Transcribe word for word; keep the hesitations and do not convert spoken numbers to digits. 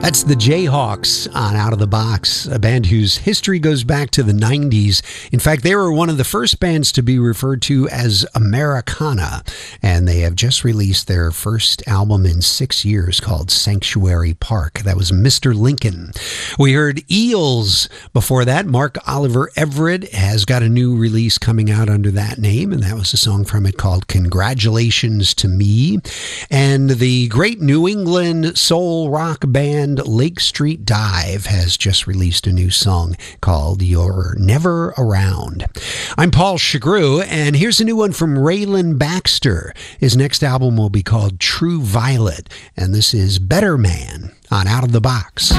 That's the Jayhawks on Out of the Box, a band whose history goes back to the nineties. In fact, they were one of the first bands to be referred to as Americana, and they have just released their first album in six years called Sanctuary Park. That was Mister Lincoln. We heard Eels before that. Mark Oliver Everett has got a new release coming out under that name, and that was a song from it called Congratulations to Me. And the great New England soul rock band Lake Street Dive has just released a new song called You're Never Around. I'm Paul Chagru, and here's a new one from Raylan Baxter. His next album will be called True Violet, and this is Better Man on Out of the Box.